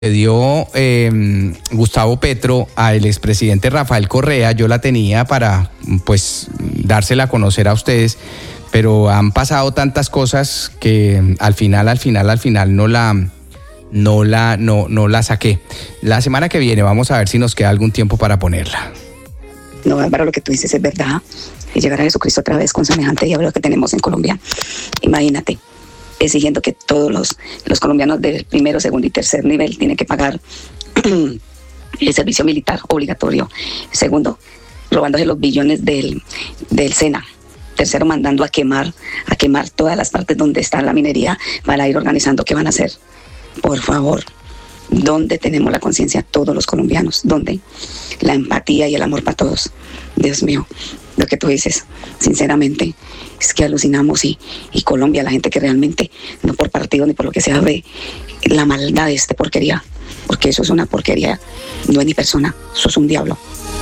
Le dio Gustavo Petro al expresidente Rafael Correa, yo la tenía para pues dársela a conocer a ustedes, pero han pasado tantas cosas que al final no la saqué. La semana que viene vamos a ver si nos queda algún tiempo para ponerla. No, Álvaro, lo que tú dices es verdad. Y llegar a Jesucristo otra vez con semejante diablo que tenemos en Colombia. Imagínate, exigiendo que todos los colombianos de primero, segundo y tercer nivel tienen que pagar el servicio militar obligatorio. Segundo, robándose los billones del SENA. Tercero, mandando a quemar todas las partes donde está la minería para ir organizando qué van a hacer. Por favor, ¿dónde tenemos la conciencia todos los colombianos? ¿Dónde? La empatía y el amor para todos. Dios mío, lo que tú dices, sinceramente, es que alucinamos y Colombia, la gente que realmente, no por partido ni por lo que sea, ve la maldad de esta porquería, porque eso es una porquería, no es ni persona, eso es un diablo.